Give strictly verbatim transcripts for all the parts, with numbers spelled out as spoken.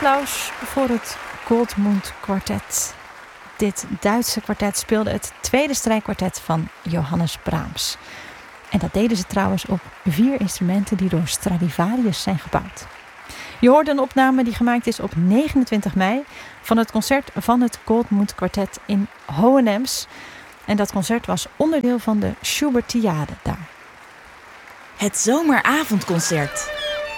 applaus voor het Goldmund Quartet. Dit Duitse kwartet speelde het tweede strijkkwartet van Johannes Brahms. En dat deden ze trouwens op vier instrumenten die door Stradivarius zijn gebouwd. Je hoorde een opname die gemaakt is op negenentwintig mei van het concert van het Goldmund Quartet in Hohenems. En dat concert was onderdeel van de Schubertiade daar. Het zomeravondconcert.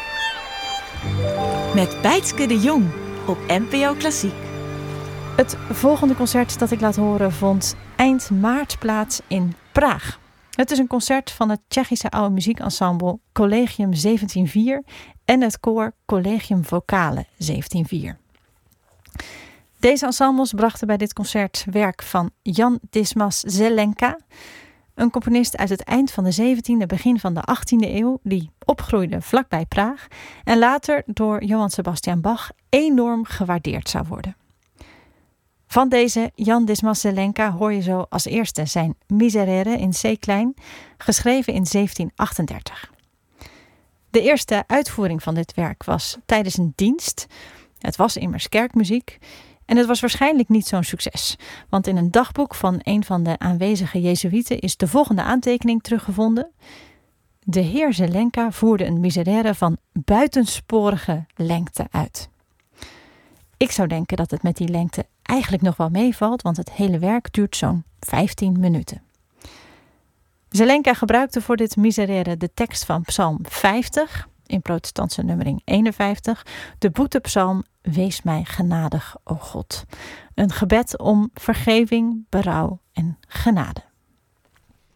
Met Bijtske de Jong op N P O Klassiek. Het volgende concert dat ik laat horen vond eind maart plaats in Praag. Het is een concert van het Tsjechische oude muziekensemble Collegium zeventien vier en het koor Collegium Vocale zeventien vier. Deze ensembles brachten bij dit concert werk van Jan Dismas Zelenka, een componist uit het eind van de zeventiende, begin van de achttiende eeuw, die opgroeide vlakbij Praag en later door Johann Sebastian Bach enorm gewaardeerd zou worden. Van deze Jan Dismas Zelenka hoor je zo als eerste zijn Miserere in C-klein, geschreven in zeventien achtendertig. De eerste uitvoering van dit werk was tijdens een dienst. Het was immers kerkmuziek en het was waarschijnlijk niet zo'n succes. Want in een dagboek van een van de aanwezige Jezuïeten is de volgende aantekening teruggevonden. De heer Zelenka voerde een Miserere van buitensporige lengte uit. Ik zou denken dat het met die lengte eigenlijk nog wel meevalt, want het hele werk duurt zo'n vijftien minuten. Zelenka gebruikte voor dit Miserere de tekst van Psalm vijftig, in protestantse nummering eenenvijftig, de boetepsalm Wees mij genadig, o God. Een gebed om vergeving, berouw en genade.